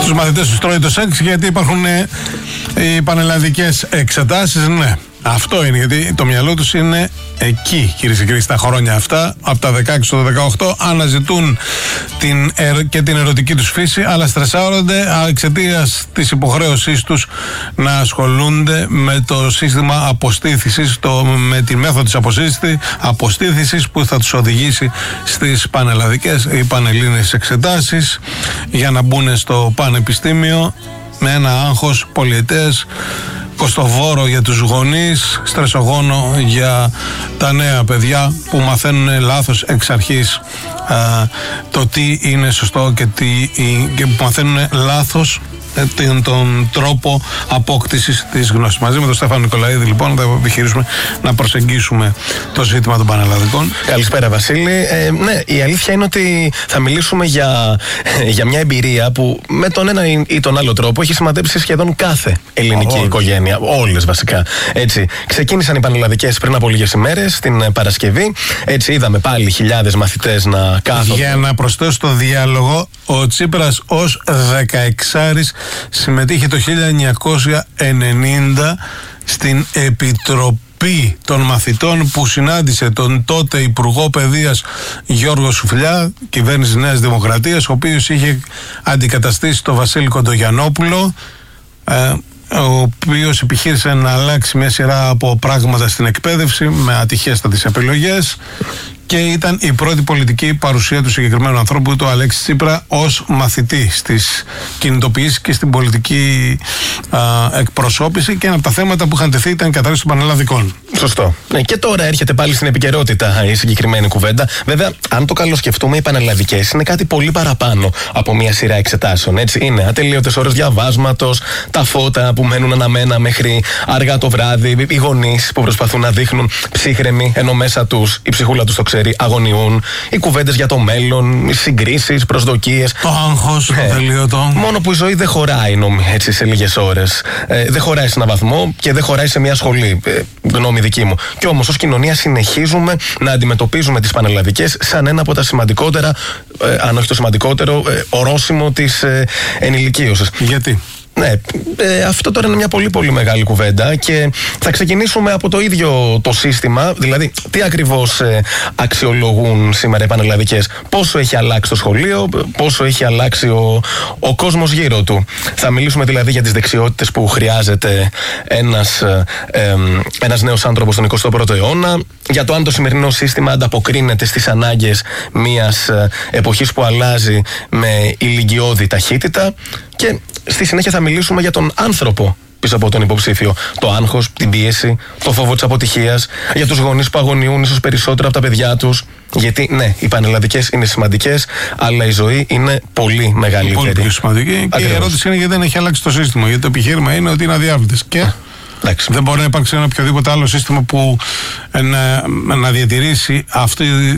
τους μαθητές τους τρώει το σεξ γιατί υπάρχουν οι πανελλαδικές εξετάσεις. Ναι, αυτό είναι, γιατί το μυαλό τους είναι εκεί, κυρίες και κύριοι, στα χρόνια αυτά, από τα 16 στο 18, αναζητούν και την ερωτική τους φύση, αλλά στρεσάρονται εξαιτίας της υποχρέωσής τους να ασχολούνται με το σύστημα αποστήθησης, με τη μέθοδο της αποστήθησης που θα τους οδηγήσει στις πανελλαδικές ή πανελλήνιες εξετάσεις για να μπουν στο πανεπιστήμιο, με ένα άγχος πολυετές, κοστοβόρο για τους γονείς, στρεσογόνο για τα νέα παιδιά που μαθαίνουν λάθος εξ αρχής το τι είναι σωστό και που μαθαίνουν λάθος τον τρόπο απόκτησης της γνώσης. Μαζί με τον Στέφανο Νικολαίδη, λοιπόν, θα επιχειρήσουμε να προσεγγίσουμε το ζήτημα των πανελλαδικών. Καλησπέρα, Βασίλη. Ναι, η αλήθεια είναι ότι θα μιλήσουμε για μια εμπειρία που με τον ένα ή τον άλλο τρόπο έχει σημαδέψει σχεδόν κάθε ελληνική οικογένεια. Όλες βασικά. Έτσι, ξεκίνησαν οι πανελλαδικές πριν από λίγες ημέρες, την Παρασκευή. Έτσι, είδαμε πάλι χιλιάδες μαθητές να κάθονται. Για να προσθέσω στο διάλογο, ο Τσίπρας ως 16άρης συμμετείχε το 1990 στην Επιτροπή των Μαθητών που συνάντησε τον τότε Υπουργό Παιδείας Γιώργο Σουφλιά, κυβέρνηση Νέας Δημοκρατίας, ο οποίος είχε αντικαταστήσει τον Βασίλη Κοντογιαννόπουλο, ο οποίος επιχείρησε να αλλάξει μια σειρά από πράγματα στην εκπαίδευση με ατυχέστατες επιλογές, και ήταν η πρώτη πολιτική παρουσία του συγκεκριμένου ανθρώπου, του Αλέξη Τσίπρα, ως μαθητή στις κινητοποιήσεις και στην πολιτική εκπροσώπηση, και ένα από τα θέματα που είχαν τεθεί ήταν η κατάρρευση των πανελλαδικών. Σωστό. Ναι, και τώρα έρχεται πάλι στην επικαιρότητα η συγκεκριμένη κουβέντα. Βέβαια, αν το καλοσκεφτούμε, οι πανελλαδικές είναι κάτι πολύ παραπάνω από μια σειρά εξετάσεων. Έτσι, είναι ατελείωτες ώρες διαβάσματος, τα φώτα που μένουν αναμένα μέχρι αργά το βράδυ, οι γονείς που προσπαθούν να δείχνουν ψύχρεμοι, ενώ μέσα τους η ψυχούλα τους το ξέρει, αγωνιούν, οι κουβέντες για το μέλλον, οι συγκρίσεις, προσδοκίες. Το άγχος, το τελείωτο. Μόνο που η ζωή δεν χωράει, έτσι, σε λίγες ώρες. Δεν χωράει σε έναν βαθμό και δεν χωράει σε μια σχολή. Γνώμη δική μου. Κι όμως, ως κοινωνία, συνεχίζουμε να αντιμετωπίζουμε τις πανελλαδικές σαν ένα από τα σημαντικότερα, αν όχι το σημαντικότερο, ορόσημο της ενηλικίωσης. Γιατί? Ναι, αυτό τώρα είναι μια πολύ πολύ μεγάλη κουβέντα και θα ξεκινήσουμε από το ίδιο το σύστημα, δηλαδή τι ακριβώς αξιολογούν σήμερα οι πανελλαδικές, πόσο έχει αλλάξει το σχολείο, πόσο έχει αλλάξει ο κόσμος γύρω του. Θα μιλήσουμε δηλαδή για τις δεξιότητες που χρειάζεται ένας νέος άνθρωπος στον 21ο αιώνα, για το αν το σημερινό σύστημα ανταποκρίνεται στις ανάγκες μιας εποχής που αλλάζει με ηλικιώδη ταχύτητα, και στη συνέχεια θα μιλήσουμε για τον άνθρωπο πίσω από τον υποψήφιο. Το άγχος, την πίεση, το φόβο της αποτυχίας, για τους γονείς που αγωνιούν ίσως περισσότερο από τα παιδιά τους. Γιατί ναι, οι πανελλαδικές είναι σημαντικές, αλλά η ζωή είναι πολύ μεγαλύτερη. Πολύ πιο σημαντική. Ακριβώς. Και η ερώτηση είναι γιατί δεν έχει αλλάξει το σύστημα. Γιατί το επιχείρημα είναι ότι είναι αδιάβλητες. Και δεν μπορεί να υπάρξει ένα οποιοδήποτε άλλο σύστημα που να διατηρήσει αυτή